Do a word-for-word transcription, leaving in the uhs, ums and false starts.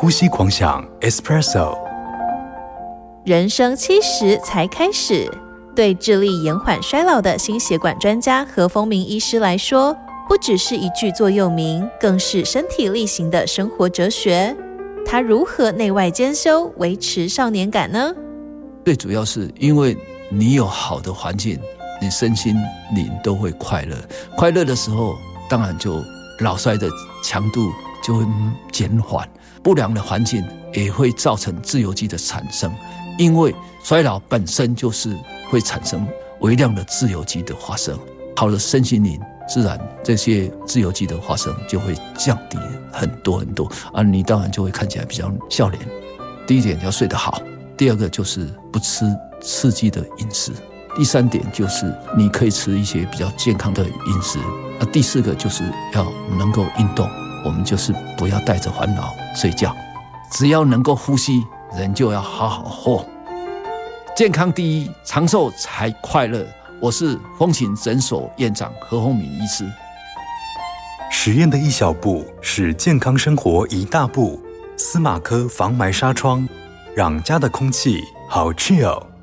呼吸狂想 Espresso。 人生七十才开始，对致力延缓衰老的心血管专家何丰明医师来说，不只是一句座右铭，更是身体力行的生活哲学。他如何内外兼修，维持少年感呢？ 最主要是因为你有好的环境，你身心灵都会快乐，快乐的时候当然就老衰的强度就会减缓，不良的环境也会造成自由基的产生，因为衰老本身就是会产生微量的自由基的发生，好的身心灵自然这些自由基的发生就会降低很多很多啊，你当然就会看起来比较笑脸。第一点要睡得好，第二个就是不吃刺激的饮食，第三点就是你可以吃一些比较健康的饮食，啊，第四个就是要能够运动，我们就是不要带着烦恼睡觉，只要能够呼吸，人就要好好活。健康第一，长寿才快乐。我是风情诊所院长何丰明医师。 实验的一小步是健康生活一大步。司马科防霾纱窗，让家的空气好 chill。